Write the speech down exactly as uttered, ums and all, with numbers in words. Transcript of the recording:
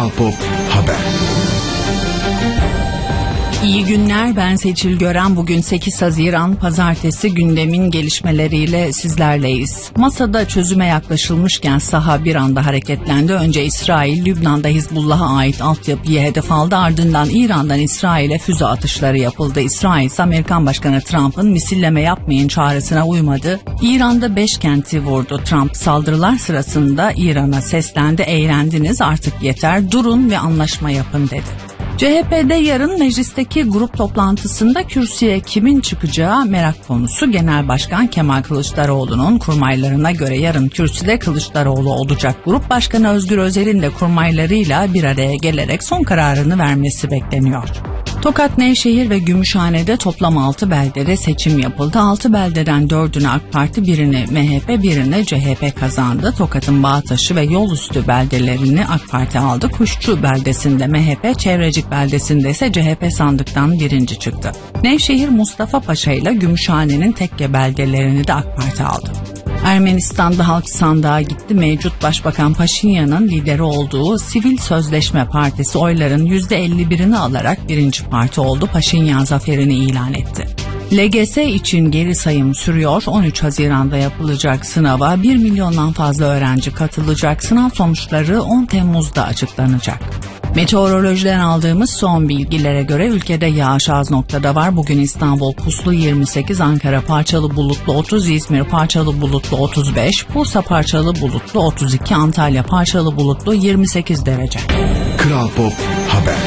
Kral Pop Haber. İyi günler, ben Seçil Gören. Bugün sekiz Haziran Pazartesi, gündemin gelişmeleriyle sizlerleyiz. Masada çözüme yaklaşılmışken saha bir anda hareketlendi. Önce İsrail, Lübnan'da Hizbullah'a ait altyapıyı hedef aldı. Ardından İran'dan İsrail'e füze atışları yapıldı. İsrail ise Amerikan Başkanı Trump'ın misilleme yapmayın çağrısına uymadı. İran'da beş kenti vurdu. Trump saldırılar sırasında İran'a seslendi. Eğlendiniz, artık yeter, durun ve anlaşma yapın dedi. C H P'de yarın meclisteki grup toplantısında kürsüye kimin çıkacağı merak konusu. Genel Başkan Kemal Kılıçdaroğlu'nun kurmaylarına göre yarın kürsüde Kılıçdaroğlu olacak. Grup Başkanı Özgür Özel'in de kurmaylarıyla bir araya gelerek son kararını vermesi bekleniyor. Tokat, Nevşehir ve Gümüşhane'de toplam altı beldede seçim yapıldı. altı beldeden dördünü AK Parti, birini M H P, birini C H P kazandı. Tokat'ın Bağtaşı ve Yolüstü beldelerini AK Parti aldı. Kuşçu beldesinde M H P, Çevrecik beldesinde ise C H P sandıktan birinci çıktı. Nevşehir, Mustafa Paşa ile Gümüşhane'nin tekke beldelerini de AK Parti aldı. Ermenistan'da halk sandığa gitti. Mevcut Başbakan Paşinyan'ın lideri olduğu Sivil Sözleşme Partisi oyların yüzde elli birini alarak birinci parti oldu. Paşinyan zaferini ilan etti. L G S için geri sayım sürüyor. on üç Haziran'da yapılacak sınava bir milyondan fazla öğrenci katılacak. Sınav sonuçları on Temmuz'da açıklanacak. Meteorolojiden aldığımız son bilgilere göre ülkede yağış az noktada var. Bugün İstanbul puslu yirmi sekiz, Ankara parçalı bulutlu otuz, İzmir parçalı bulutlu otuz beş, Bursa parçalı bulutlu otuz iki, Antalya parçalı bulutlu yirmi sekiz derece. Kral Pop Haber.